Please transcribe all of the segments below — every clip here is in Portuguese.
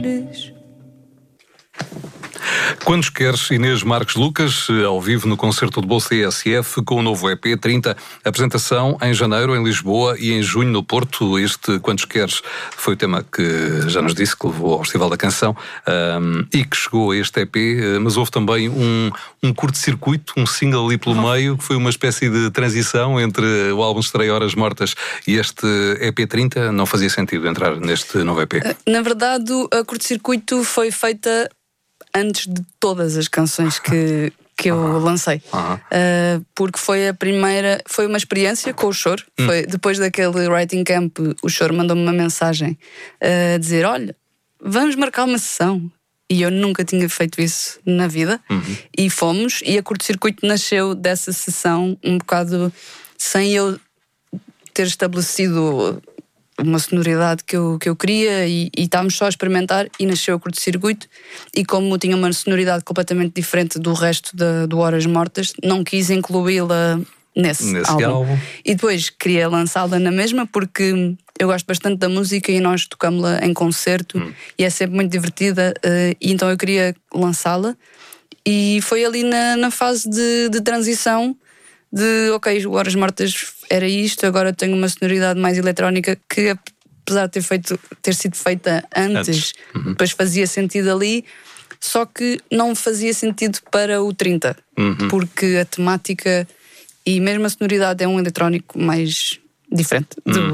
Quando queres, Inês Marques Lucas, ao vivo no concerto de Bolsa TSF, com o novo EP 30, apresentação em janeiro em Lisboa e em junho no Porto. Este Quantos Queres foi o tema que já nos disse, que levou ao Festival da Canção e que chegou a este EP, mas houve também um curto-circuito, um single ali pelo meio, que foi uma espécie de transição entre o álbum estreia Horas Mortas e este EP 30. Não fazia sentido entrar neste novo EP? Na verdade, a curto-circuito foi feita antes de todas as canções que eu lancei. Porque foi uma experiência com o Choro. Foi, depois daquele writing camp, o Choro mandou-me uma mensagem a dizer: olha, vamos marcar uma sessão. E eu nunca tinha feito isso na vida. E fomos, e a curto-circuito nasceu dessa sessão um bocado sem eu ter estabelecido uma sonoridade que eu queria, e estávamos só a experimentar, e nasceu o curto-circuito. E como tinha uma sonoridade completamente diferente do resto do Horas Mortas, não quis incluí-la nesse álbum. E depois queria lançá-la na mesma, porque eu gosto bastante da música e nós tocamos-la em concerto e é sempre muito divertida, e então eu queria lançá-la. E foi ali na fase de transição de, ok, o Horas Mortas era isto, agora tenho uma sonoridade mais eletrónica que, apesar de ter sido feita antes. Depois fazia sentido ali, só que não fazia sentido para o 30, porque a temática e mesmo a sonoridade é um eletrónico mais diferente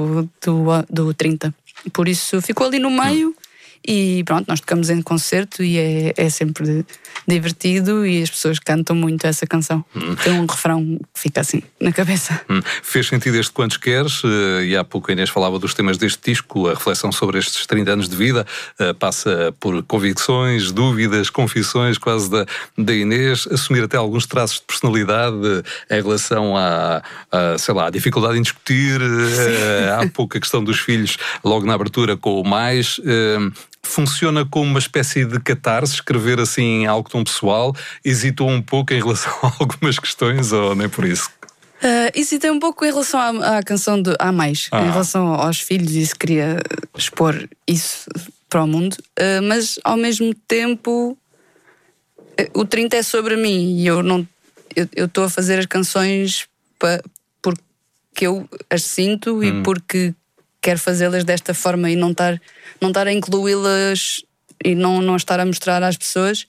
do 30. Por isso ficou ali no meio. E pronto, nós tocamos em concerto e é sempre divertido, e as pessoas cantam muito essa canção. Tem um refrão que fica assim na cabeça. Fez sentido este Quantos Queres, e há pouco a Inês falava dos temas deste disco. A reflexão sobre estes 30 anos de vida passa por convicções, dúvidas, confissões quase da Inês, assumir até alguns traços de personalidade em relação à dificuldade em discutir. Há pouco a questão dos filhos, logo na abertura com o Mais. Funciona como uma espécie de catarse, escrever assim algo tão pessoal? Hesitou um pouco em relação a algumas questões, ou nem por isso? Hesitei um pouco em relação à canção de Há Mais, em relação aos filhos, e se queria expor isso para o mundo, mas ao mesmo tempo o 30 é sobre mim, e eu estou a fazer as canções porque eu as sinto e porque quero fazê-las desta forma, e não estar a incluí-las e não estar a mostrar às pessoas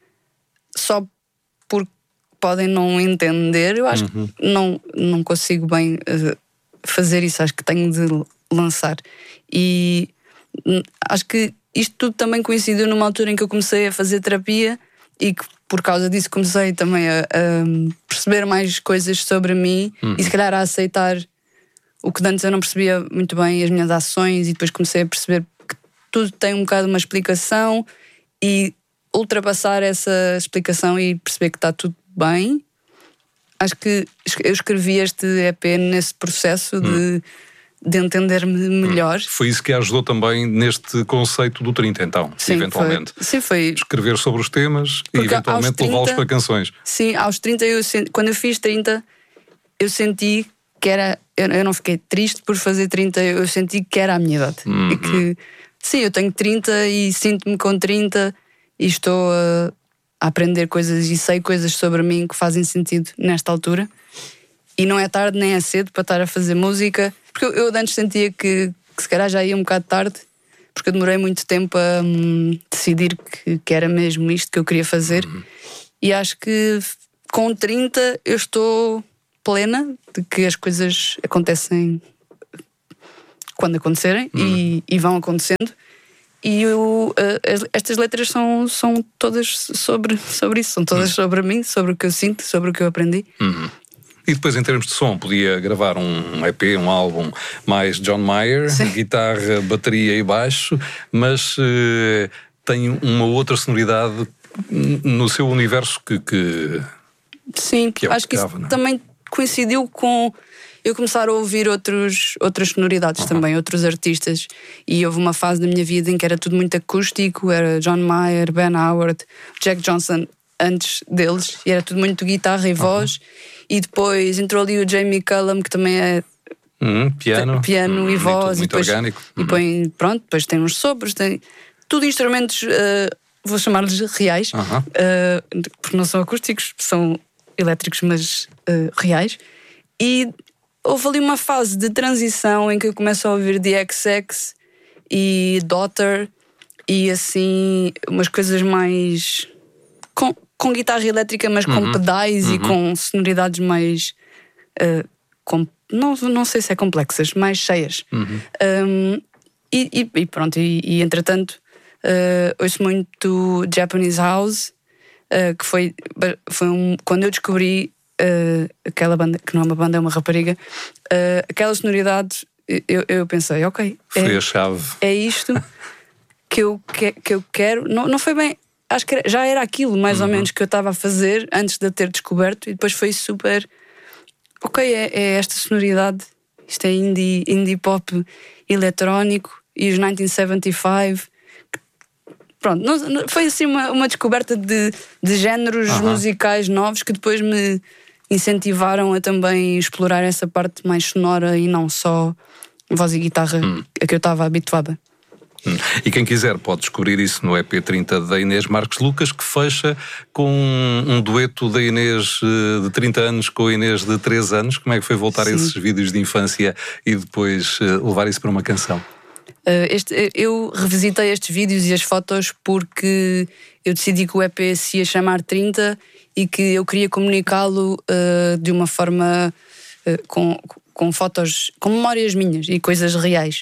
só porque podem não entender. Eu acho que não consigo bem fazer isso. Acho que tenho de lançar, e acho que isto tudo também coincidiu numa altura em que eu comecei a fazer terapia, e que por causa disso comecei também a perceber mais coisas sobre mim, e se calhar a aceitar o que antes eu não percebia muito bem, as minhas ações, e depois comecei a perceber que tudo tem um bocado uma explicação, e ultrapassar essa explicação e perceber que está tudo bem. Acho que eu escrevi este EP nesse processo de entender-me melhor. Foi isso que ajudou também neste conceito do 30, então, sim, eventualmente. Foi. Escrever sobre os temas e eventualmente levá-los para canções. Sim, aos 30, quando eu fiz 30, eu senti que era... Eu não fiquei triste por fazer 30, eu senti que era a minha idade. E que, sim, eu tenho 30 e sinto-me com 30 e estou a aprender coisas e sei coisas sobre mim que fazem sentido nesta altura. E não é tarde nem é cedo para estar a fazer música, porque eu antes sentia que se calhar já ia um bocado tarde, porque eu demorei muito tempo a decidir que era mesmo isto que eu queria fazer. E acho que com 30 eu estou plena de que as coisas acontecem quando acontecerem, e vão acontecendo. E estas letras são todas sobre isso, são todas sobre mim, sobre o que eu sinto, sobre o que eu aprendi. E depois, em termos de som, podia gravar um EP, um álbum mais John Mayer, guitarra, bateria e baixo, mas tem uma outra sonoridade no seu universo que sim, que acho que isso também coincidiu com eu começar a ouvir outras sonoridades também, outros artistas. E houve uma fase da minha vida em que era tudo muito acústico, era John Mayer, Ben Howard, Jack Johnson antes deles, e era tudo muito guitarra e voz. E depois entrou ali o Jamie Cullum, que também é piano e voz, muito e depois, orgânico. E depois tem uns sopros, tudo instrumentos, vou chamar-lhes reais, porque não são acústicos, são elétricos, mas reais. E houve ali uma fase de transição em que eu começo a ouvir The XX e Daughter e assim, umas coisas mais com guitarra elétrica, mas com pedais e com sonoridades mais não sei se é complexas, mais cheias. E pronto, e entretanto ouço muito Japanese House, que foi quando eu descobri aquela banda, que não é uma banda, é uma rapariga, aquela sonoridade, eu pensei, ok, foi a chave. É isto que eu quero. Não foi bem, acho que já era aquilo mais ou menos que eu estava a fazer antes de a ter descoberto, e depois foi super, ok, é esta sonoridade, isto é indie pop eletrónico e os 1975. Pronto, foi assim uma descoberta de géneros musicais novos que depois me incentivaram a também explorar essa parte mais sonora e não só voz e guitarra a que eu estava habituada. E quem quiser pode descobrir isso no EP 30 da Inês Marques Lucas, que fecha com um dueto da Inês de 30 anos com a Inês de 3 anos. Como é que foi voltar a esses vídeos de infância e depois levar isso para uma canção? Eu revisitei estes vídeos e as fotos porque eu decidi que o EP se ia chamar 30 e que eu queria comunicá-lo de uma forma com fotos, com memórias minhas e coisas reais.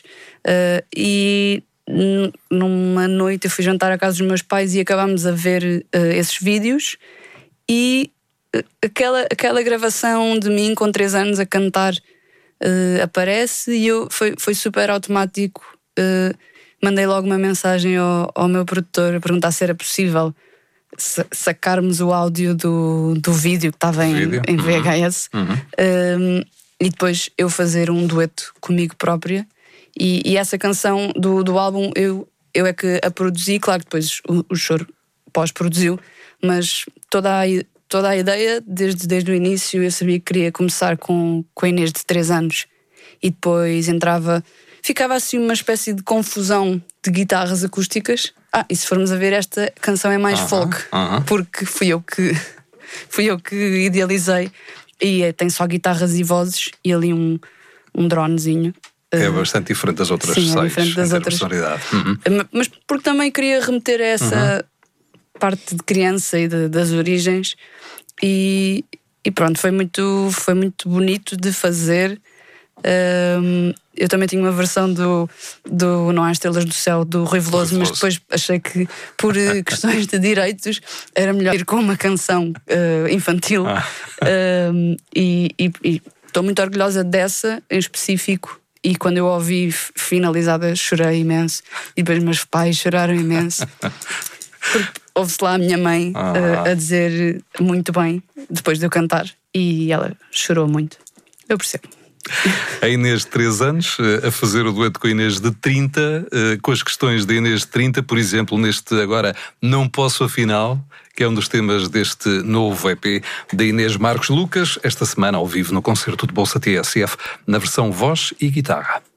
E numa noite eu fui jantar à casa dos meus pais e acabámos a ver esses vídeos, e aquela gravação de mim com 3 anos a cantar aparece, e foi super automático. Mandei logo uma mensagem ao meu produtor a perguntar se era possível sacarmos o áudio do vídeo que estava em VHS, e depois eu fazer um dueto comigo própria. E essa canção do álbum eu é que a produzi. Claro que depois o Choro pós-produziu, mas toda a ideia desde o início eu sabia que queria começar com a Inês de 3 anos, e depois ficava assim uma espécie de confusão de guitarras acústicas. E se formos a ver, esta canção é mais folk, porque fui eu que idealizei, e tem só guitarras e vozes e ali um dronezinho. É bastante diferente das outras seis, é diferente das outras. Mas porque também queria remeter a essa parte de criança e das origens, e pronto, foi muito bonito de fazer. Eu também tinha uma versão do Não Há Estrelas do Céu, do Rui Veloso, mas depois achei que por questões de direitos era melhor ir com uma canção infantil. E estou muito orgulhosa dessa em específico, e quando eu ouvi finalizada chorei imenso, e depois meus pais choraram imenso, porque ouve-se lá a minha mãe a dizer muito bem depois de eu cantar, e ela chorou muito. Eu percebo. A Inês de 3 anos a fazer o dueto com a Inês de 30, com as questões da Inês de 30, por exemplo, neste agora Não Posso Afinal, que é um dos temas deste novo EP da Inês Marques Lucas, esta semana ao vivo no concerto de Bolsa TSF, na versão voz e guitarra.